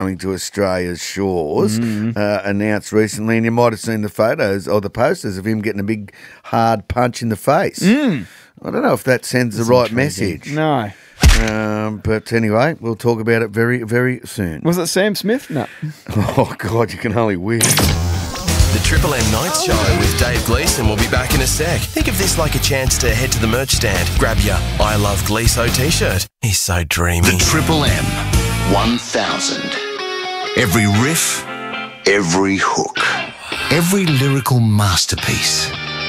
coming to Australia's shores announced recently, and you might have seen the photos or the posters of him getting a big hard punch in the face. I don't know if that sends the right message. No. But anyway, we'll talk about it very, very soon. Was it Sam Smith? No. Oh, God, you can only wish. The Triple M Nights Show with Dave Gleeson will be back in a sec. Think of this like a chance to head to the merch stand, grab your I Love Gleeso t-shirt. He's so dreamy. The Triple M 1000. Every riff, every hook, every lyrical masterpiece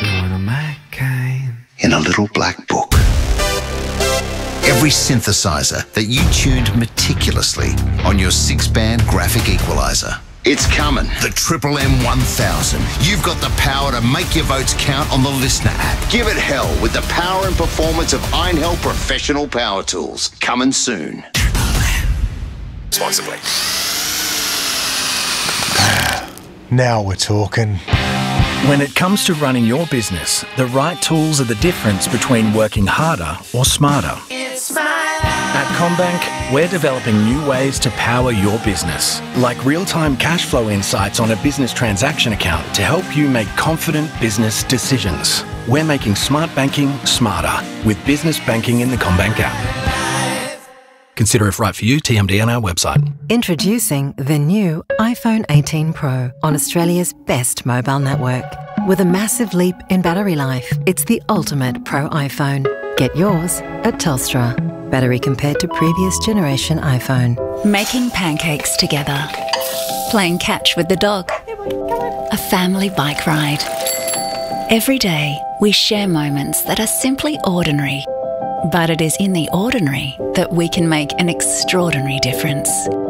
in a little black book. Every synthesizer that you tuned meticulously on your 6-band graphic equalizer. It's coming. The Triple M 1000. You've got the power to make your votes count on the Listener app. Give it hell with the power and performance of Einhell Professional Power Tools. Coming soon. Responsibly. Now we're talking. When it comes to running your business, the right tools are the difference between working harder or smarter. At CommBank, we're developing new ways to power your business, like real-time cash flow insights on a business transaction account to help you make confident business decisions. We're making smart banking smarter with business banking in the CommBank app. Consider if right for you, TMD on our website. Introducing the new iPhone 18 Pro on Australia's best mobile network. With a massive leap in battery life, it's the ultimate Pro iPhone. Get yours at Telstra. Battery compared to previous generation iPhone. Making pancakes together. Playing catch with the dog. A family bike ride. Every day, we share moments that are simply ordinary. But it is in the ordinary that we can make an extraordinary difference.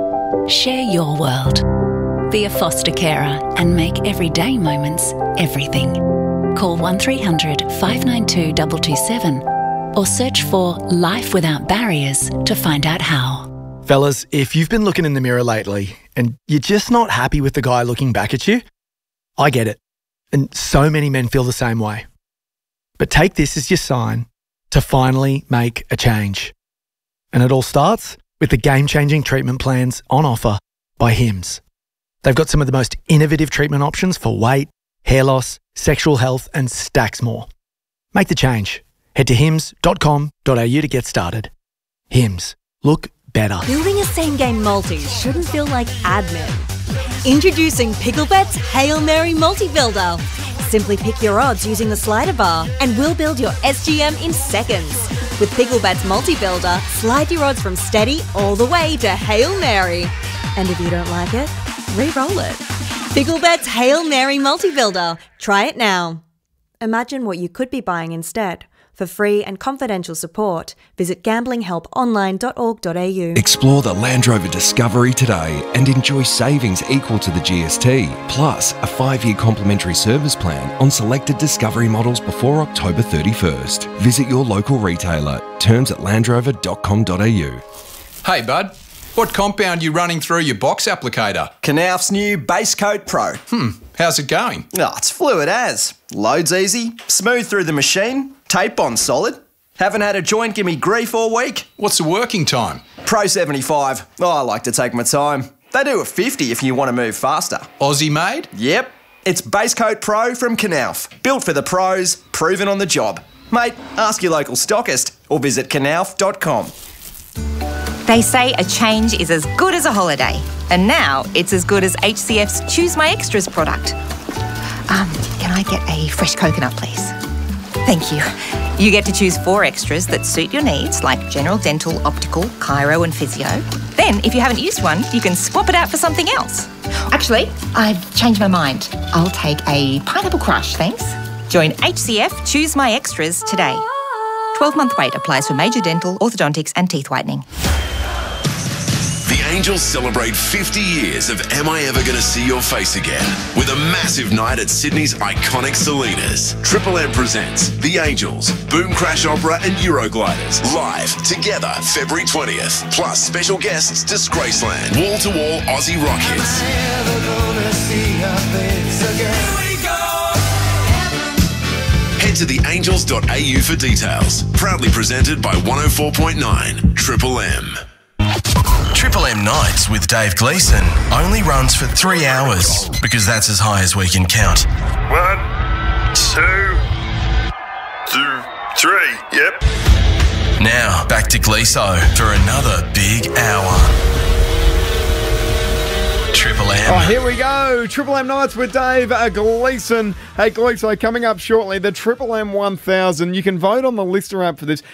Share your world. Be a foster carer and make everyday moments everything. Call 1300 592 227 or search for Life Without Barriers to find out how. Fellas, if you've been looking in the mirror lately and you're just not happy with the guy looking back at you, I get it. And so many men feel the same way. But take this as your sign to finally make a change. And it all starts with the game-changing treatment plans on offer by Hims. They've got some of the most innovative treatment options for weight, hair loss, sexual health, and stacks more. Make the change. Head to hims.com.au to get started. Hims. Look better. Building a same-game multi shouldn't feel like admin. Introducing Picklebet's Hail Mary Multi-Builder. Simply pick your odds using the slider bar and we'll build your SGM in seconds. With Picklebet's Multi-Builder, slide your odds from steady all the way to Hail Mary. And if you don't like it, re-roll it. Picklebet's Hail Mary Multi-Builder. Try it now. Imagine what you could be buying instead. For free and confidential support, visit gamblinghelponline.org.au. Explore the Land Rover Discovery today and enjoy savings equal to the GST, plus a 5-year complimentary service plan on selected Discovery models before October 31st. Visit your local retailer. Terms at landrover.com.au. Hey bud, what compound you running through your box applicator? Knauf's new Base Coat Pro. How's it going? Oh, it's fluid as. Loads easy, smooth through the machine, tape on solid. Haven't had a joint give me grief all week. What's the working time? Pro 75. Oh, I like to take my time. They do a 50 if you want to move faster. Aussie made? Yep. It's Base Coat Pro from Knauf. Built for the pros, proven on the job. Mate, ask your local stockist or visit knauf.com. They say a change is as good as a holiday, and now it's as good as HCF's Choose My Extras product. Can I get a fresh coconut, please? Thank you. You get to choose 4 extras that suit your needs, like general dental, optical, chiro and physio. Then, if you haven't used one, you can swap it out for something else. Actually, I've changed my mind. I'll take a pineapple crush, thanks. Join HCF Choose My Extras today. 12-month wait applies for major dental, orthodontics and teeth whitening. The Angels celebrate 50 years of Am I Ever Gonna See Your Face Again with a massive night at Sydney's iconic Salinas. Triple M presents The Angels, Boom Crash Opera and Eurogliders live together February 20th. Plus special guests Disgraceland, wall-to-wall Aussie rock hits. Head to theangels.au for details. Proudly presented by 104.9 Triple M. Triple M Nights with Dave Gleeson only runs for 3 hours because that's as high as we can count. 1, 2, 3, yep. Now, back to Gleeso for another big hour. Triple M. Oh, here we go. Triple M Nights with Dave Gleeson. Hey, Gleeso, coming up shortly, the Triple M 1000. You can vote on the Lister app for this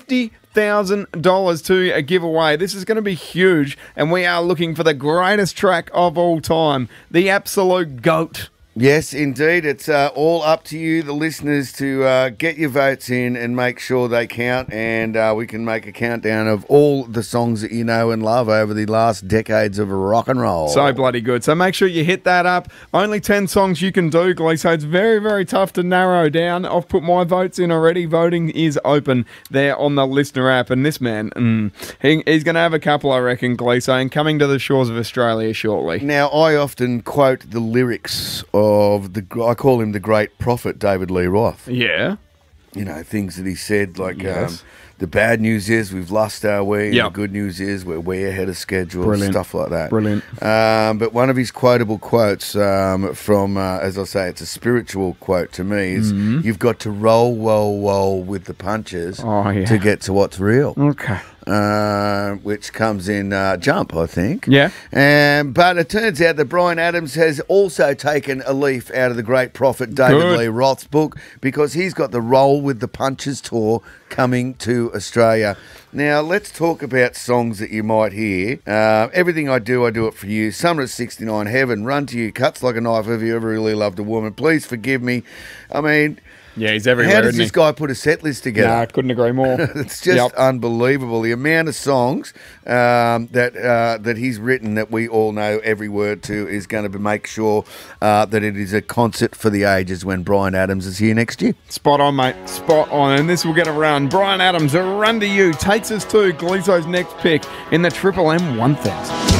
$50,000 to give away. This is going to be huge, and we are looking for the greatest track of all time, the absolute GOAT. Yes, indeed. It's all up to you, the listeners, to get your votes in and make sure they count, and we can make a countdown of all the songs that you know and love over the last decades of rock and roll. So bloody good. So make sure you hit that up. Only 10 songs you can do, Glee, so it's very, very tough to narrow down. I've put my votes in already. Voting is open there on the Listener app, and this man, he's going to have a couple, I reckon, Glee, so and coming to the shores of Australia shortly. Now, I often quote the lyrics of I call him the great prophet, David Lee Roth. Yeah. You know, things that he said, like Yes. the bad news is we've lost our way, Yep. and the good news is we're way ahead of schedule, Brilliant. stuff like that. Brilliant. But one of his quotable quotes from, as I say, it's a spiritual quote to me, is you've got to roll with the punches to get to what's real. Okay. Which comes in Jump, I think. Yeah. But it turns out that Bryan Adams has also taken a leaf out of the great prophet David Good. Lee Roth's book, because he's got the Roll with the Punches tour coming to Australia. Now, let's talk about songs that you might hear. Everything I do it for you. Summer of 69, Heaven, Run to You, Cuts Like a Knife, Have You Ever Really Loved a Woman, Please Forgive Me. I mean... Yeah, he's everywhere. How does isn't this he? guy put a set list together? Nah, I couldn't agree more. It's just unbelievable. The amount of songs that he's written that we all know every word to is going to make sure that it is a concert for the ages when Bryan Adams is here next year. Spot on, mate. Spot on. And this will get a run. Bryan Adams, a Run to You, takes us to Gleeso's next pick in the Triple M 1000.